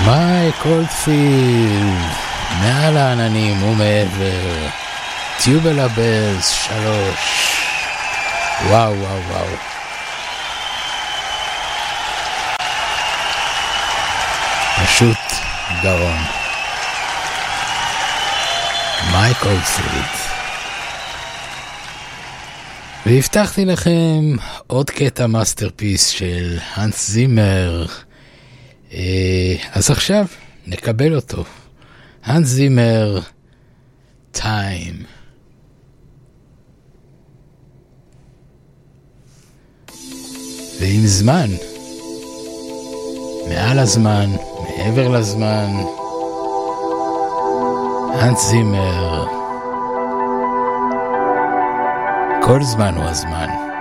מייק אולדפילד, מעל העננים ומעבר, טיובלה בלס 3. וואו וואו וואו. פשוט גאון. מייק אולדפילד. והבטחתי לכם עוד קטע מאסטרפיס של הנס זימר. אז עכשיו נקבל אותו. הנס זימר, טיים. ועם זמן, מעל הזמן, מעבר לזמן, הנס זימר, כל זמן הוא הזמן.